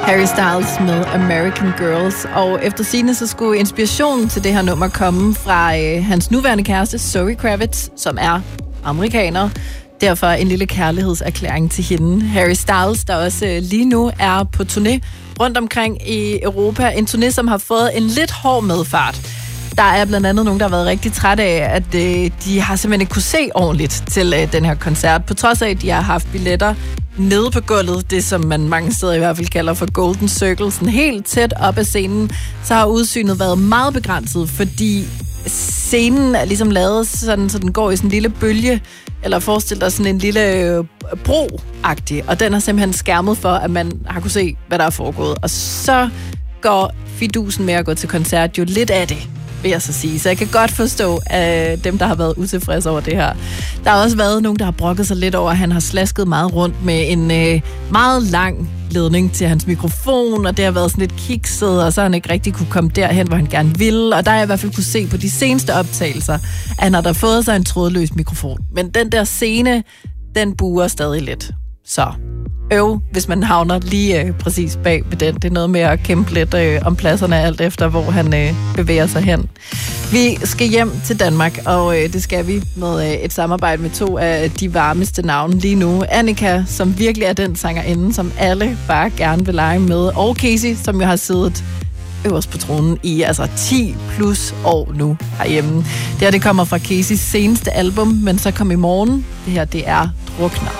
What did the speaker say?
Harry Styles med American Girls. Og efter sigende så skulle inspirationen til det her nummer komme fra hans nuværende kæreste, Zoe Kravitz, som er amerikaner. Derfor en lille kærlighedserklæring til hende. Harry Styles, der også lige nu er på turné rundt omkring i Europa. En turné, som har fået en lidt hård medfart. Der er blandt andet nogen, der har været rigtig trætte af, at de har simpelthen ikke kunne se ordentligt til den her koncert. På trods af, at de har haft billetter nede på gulvet, det som man mange steder i hvert fald kalder for Golden Circle, sådan helt tæt op ad scenen, så har udsynet været meget begrænset, fordi scenen er ligesom lavet sådan, så den går i sådan en lille bølge, eller forestil dig sådan en lille bro-agtig, og den er simpelthen skærmet for, at man har kunne se, hvad der er foregået. Og så går fidusen med at gå til koncert jo lidt af det, vil jeg så sige. Så jeg kan godt forstå dem, der har været utilfredse over det her. Der har også været nogen, der har brokket sig lidt over, at han har slasket meget rundt med en meget lang ledning til hans mikrofon, og det har været sådan lidt kikset, og så har han ikke rigtig kunne komme derhen, hvor han gerne ville. Og der har jeg i hvert fald kunne se på de seneste optagelser, at han har der fået sig en trådløs mikrofon. Men den der scene, den buer stadig lidt. Så hvis man havner lige præcis bag ved den. Det er noget med at kæmpe lidt om pladserne, alt efter hvor han bevæger sig hen. Vi skal hjem til Danmark, og det skal vi med et samarbejde med to af de varmeste navne lige nu. Annika, som virkelig er den sangerinde, som alle bare gerne vil lege med, og Casey, som jo har siddet øverst på tronen i 10 plus år nu herhjemme. Det her, det kommer fra Caseys seneste album, men så kom i morgen. Det her, det er Drukner.